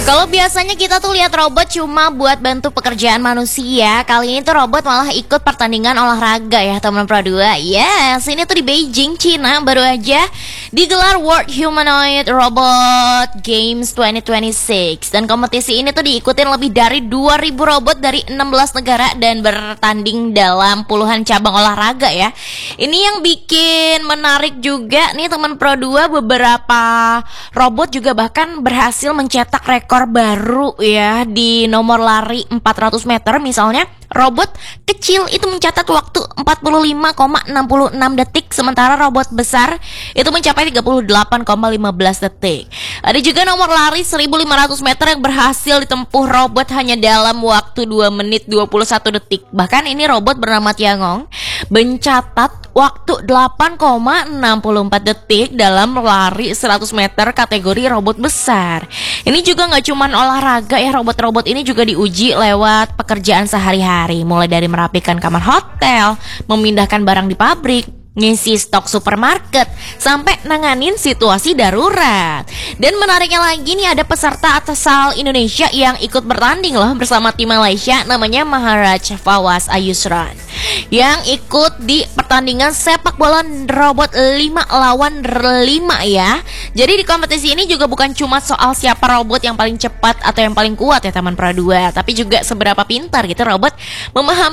Kalau biasanya kita tuh lihat robot cuma buat bantu pekerjaan manusia, kali ini tuh robot malah ikut pertandingan olahraga ya teman Pro 2. Yes, ini tuh di Beijing, Cina baru aja digelar World Humanoid Robot Games 2026. Dan kompetisi ini tuh diikutin lebih dari 2.000 robot dari 16 negara dan bertanding dalam puluhan cabang olahraga ya. Ini yang bikin menarik juga nih teman Pro 2, beberapa robot juga bahkan berhasil mencetak rekor baru ya di nomor lari 400 meter misalnya. Robot kecil itu mencatat waktu 45,66 detik, sementara robot besar itu mencapai 38,15 detik. Ada juga nomor lari 1.500 meter yang berhasil ditempuh robot hanya dalam waktu 2 menit 21 detik. Bahkan ini robot bernama Tiangong mencatat waktu 8,64 detik dalam lari 100 meter kategori robot besar. Ini juga gak cuman olahraga ya, robot-robot ini juga diuji lewat pekerjaan sehari-hari, mulai dari merapikan kamar hotel, memindahkan barang di pabrik, ngisi stok supermarket, sampai nanganin situasi darurat. Dan menariknya lagi nih, ada peserta asal Indonesia yang ikut bertanding loh bersama tim Malaysia, namanya Maharaj Fawaz Ayusran, yang ikut di pertandingan sepak bola robot 5 lawan 5 ya. Jadi di kompetisi ini juga bukan cuma soal siapa robot yang paling cepat atau yang paling kuat ya teman Pro 2, tapi juga seberapa pintar gitu robot memahami